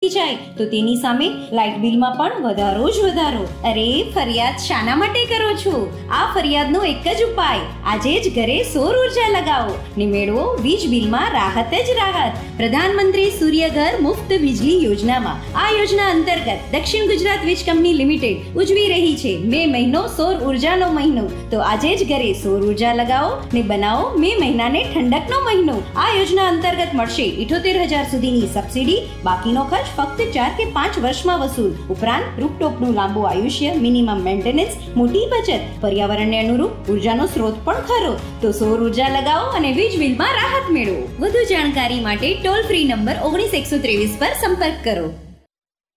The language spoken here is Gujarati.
થઈ જાય તો તેની સામે લાઇટ બિલમાં પણ વધારો જ વધારો. અરે ફરિયાદ શાના માટે કરો છો? આ ફરિયાદનો એક જ ઉપાય, આજે જ ઘરે સૌર ઉર્જા લગાવો ને મેળવો વીજ બિલમાં રાહત જ રાહત. પ્રધાનમંત્રી સૂર્યઘર મુફ્ત વીજળી યોજનામાં. આ યોજના અંતર્ગત દક્ષિણ ગુજરાત વીજ કંપની લિમિટેડ ઉજવી રહી છે મે મહિનો સૌર ઉર્જાનો મહિનો. તો આજે જ ઘરે સૌર ઉર્જા લગાવો ને બનાવો મે મહિનાને ઠંડકનો મહિનો. આ યોજના અંતર્ગત મળશે 78,000 સુધીની સબસિડી. બાકીનો ખર્ચ ફક્ત 4 કે 5 વર્ષમાં વસૂલ. ઉપરાંત રૂફટોપનું લાંબુ આયુષ્ય, મિનિમમ મેન્ટેનન્સ, મોટી બચત, પર્યાવરણને અનુરૂપ ઉર્જાનો સ્ત્રોત પણ ખરો. તો સૌર ઉર્જા લગાવો અને વીજ બિલમાં રાહત મેળવો. વધુ જાણકારી માટે ટોલ ફ્રી નંબર 19 123 પર સંપર્ક કરો.